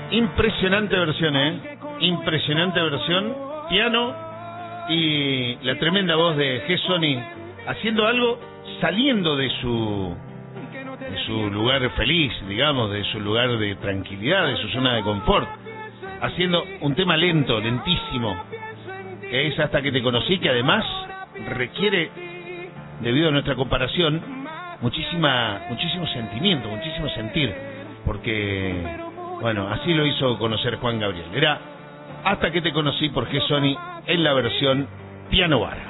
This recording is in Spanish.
Impresionante versión, impresionante versión, piano y la tremenda voz de G. Sony haciendo algo, saliendo de su lugar feliz, digamos, de su lugar de tranquilidad, de su zona de confort, haciendo un tema lento, lentísimo, que es Hasta que te conocí, que además requiere, debido a nuestra comparación, muchísimo sentimiento, muchísimo sentir, porque, bueno, así lo hizo conocer Juan Gabriel. Era Hasta que te conocí por G. Sony en la versión piano bar.